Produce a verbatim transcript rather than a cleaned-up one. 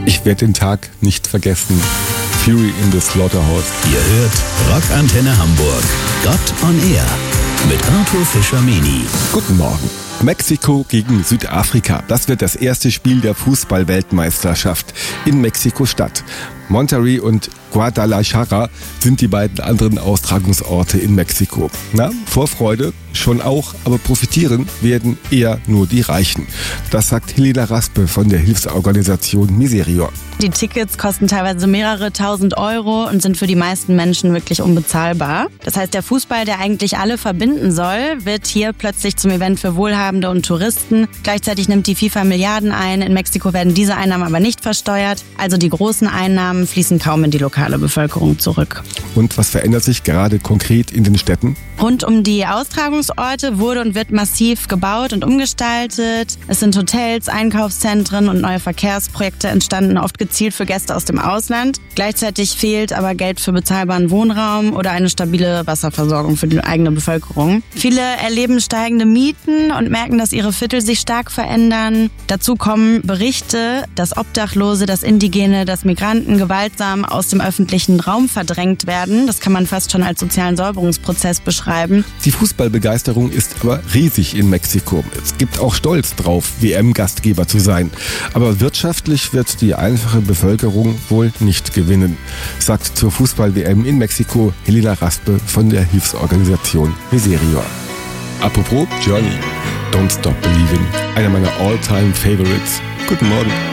Ich werde den Tag nicht vergessen. Fury in the Slaughterhouse. Ihr hört Rockantenne Hamburg. Gott on Air mit Arthur Fischer-Meni. Guten Morgen. Mexiko gegen Südafrika. Das wird das erste Spiel der Fußball-Weltmeisterschaft in Mexiko-Stadt. Monterrey und Guadalajara sind die beiden anderen Austragungsorte in Mexiko. Na, Vorfreude schon auch, aber profitieren werden eher nur die Reichen. Das sagt Helena Raspe von der Hilfsorganisation Miserior. Die Tickets kosten teilweise mehrere tausend Euro und sind für die meisten Menschen wirklich unbezahlbar. Das heißt, der Fußball, der eigentlich alle verbinden soll, wird hier plötzlich zum Event für Wohlhabende und Touristen. Gleichzeitig nimmt die FIFA Milliarden ein. In Mexiko werden diese Einnahmen aber nicht versteuert. Also die großen Einnahmen fließen kaum in die lokale Bevölkerung zurück. Und was verändert sich gerade konkret in den Städten? Rund um die Austragungsorte wurde und wird massiv gebaut und umgestaltet. Es sind Hotels, Einkaufszentren und neue Verkehrsprojekte entstanden, oft gezielt für Gäste aus dem Ausland. Gleichzeitig fehlt aber Geld für bezahlbaren Wohnraum oder eine stabile Wasserversorgung für die eigene Bevölkerung. Viele erleben steigende Mieten und merken, dass ihre Viertel sich stark verändern. Dazu kommen Berichte, dass Obdachlose, dass Indigene, dass Migranten gewaltsam aus dem öffentlichen Raum verdrängt werden. Das kann man fast schon als sozialen Säuberungsprozess beschreiben. Die Fußballbegeisterung ist aber riesig in Mexiko. Es gibt auch Stolz drauf, W M-Gastgeber zu sein. Aber wirtschaftlich wird die einfache Bevölkerung wohl nicht gewinnen, sagt zur Fußball-W M in Mexiko Helena Raspe von der Hilfsorganisation Miserior. Apropos Journey, Don't Stop Believing, einer meiner All-Time-Favorites. Guten Morgen.